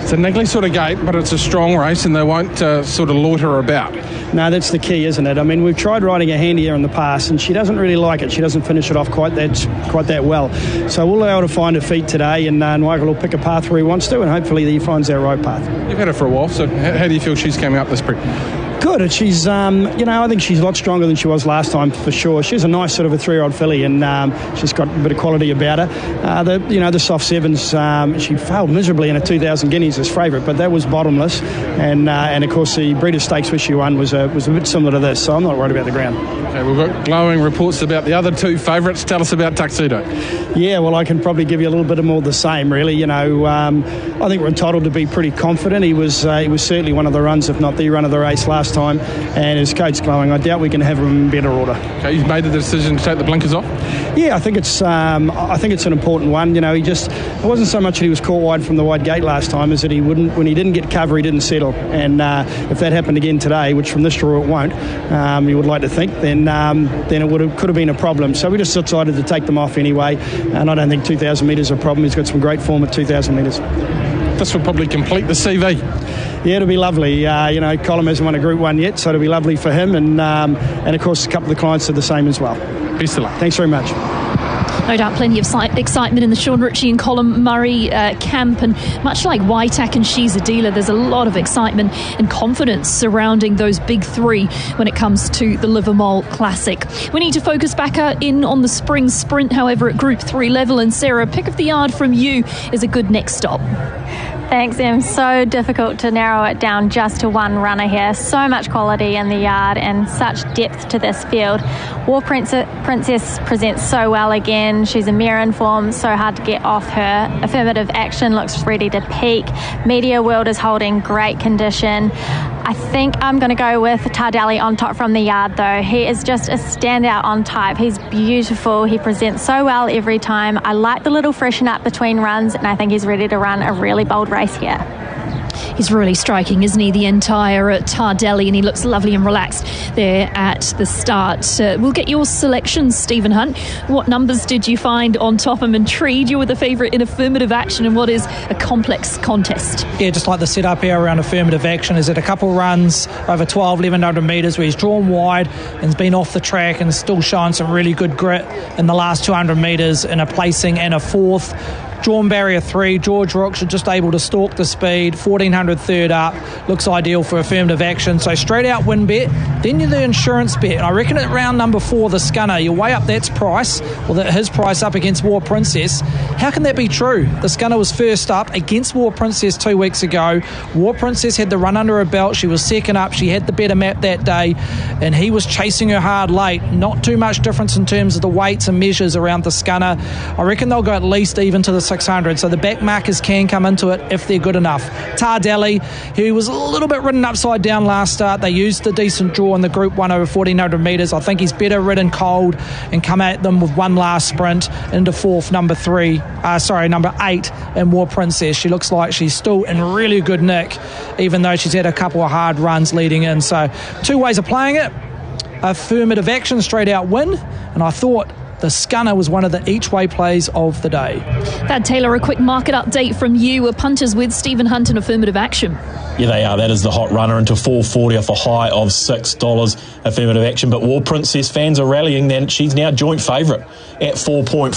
It's a niggly sort of gate, but it's a strong race and they won't sort of loiter about. No, that's the key, isn't it? I mean, we've tried riding a handier in the past and she doesn't really like it. She doesn't finish it off quite that well. So we'll allow her to find her feet today, and Nigel will pick a path where he wants to, and hopefully he finds our right path. You've had her for a while, so how do you feel she's coming up this spring? Good. She's, I think she's a lot stronger than she was last time for sure. She's a nice sort of a 3-year-old filly, and she's got a bit of quality about her. The soft sevens, she failed miserably in a 2,000 guineas as favourite, but that was bottomless. And of course the Breeders' Stakes which she won was a bit similar to this, so I'm not worried about the ground. Okay, we've got glowing reports about the other two favourites. Tell us about Tuxedo. Yeah, well, I can probably give you a little bit more of the same, really. I think we're entitled to be pretty confident. He was certainly one of the runs, if not the run of the race last time, and his coat's glowing. I doubt we can have him in better order. Okay, you've made the decision to take the blinkers off? Yeah, I think it's an important one. It wasn't so much that he was caught wide from the wide gate last time, as that when he didn't get cover, he didn't settle. And if that happened again today, which from this draw it won't, you would like to think, then it could have been a problem. So we just decided to take them off anyway, and I don't think 2,000 metres is a problem. He's got some great form at 2,000 metres. This will probably complete the CV. Yeah, it'll be lovely. Colin hasn't won a Group 1 yet, so it'll be lovely for him, and of course a couple of the clients are the same as well. Best of luck. Thanks very much. No doubt plenty of excitement in the Sean Ritchie and Colin Murray camp, and much like Waitak and She's a Dealer, there's a lot of excitement and confidence surrounding those big three when it comes to the Livermore Classic. We need to focus back in on the spring sprint, however, at Group 3 level, and Sarah, pick of the yard from you is a good next stop. Thanks, Em. So difficult to narrow it down just to one runner here. So much quality in the yard and such depth to this field. War Princess presents so well again. She's a mare in form, so hard to get off her. Affirmative Action looks ready to peak. Media World is holding great condition. I think I'm going to go with Tardelli on top from the yard, though. He is just a standout on type. He's beautiful. He presents so well every time. I like the little freshen up between runs, and I think he's ready to run a really bold race here. He's really striking, isn't he, the entire Tardelli, and he looks lovely and relaxed there at the start. We'll get your selections, Stephen Hunt. What numbers did you find on top? I'm intrigued. You're with a favourite in Affirmative Action in what is a complex contest. Yeah, just like the setup here around Affirmative Action, is it a couple runs over 1,100 metres where he's drawn wide and's been off the track and still showing some really good grit in the last 200 metres in a placing and a fourth. Drawn barrier 3, George Rooks are just able to stalk the speed, 1,400 third up, looks ideal for Affirmative Action. So straight out win bet, then you're the insurance bet. And I reckon at round number 4, the Scunner, you weigh up that's price, or his price up against War Princess. How can that be true? The Scunner was first up against War Princess 2 weeks ago. War Princess had the run under her belt, she was second up, she had the better map that day, and he was chasing her hard late. Not too much difference in terms of the weights and measures around the Scunner. I reckon they'll go at least even to the 600, so the back markers can come into it if they're good enough. Tardelli, who was a little bit ridden upside down last start, they used the decent draw in the Group 1 over 1,400 metres. I think he's better ridden cold and come at them with one last sprint into fourth, number 8 in War Princess. She looks like she's still in really good nick, even though she's had a couple of hard runs leading in. So two ways of playing it. Affirmative Action, straight out win, and I thought the Scunner was one of the each-way plays of the day. Thad Taylor, a quick market update from you. We're punters with Stephen Hunt and Affirmative Action. Yeah, they are. That is the hot runner into 440 off a high of $6. Affirmative Action. But War Princess fans are rallying. Then she's now joint favourite at 4.4.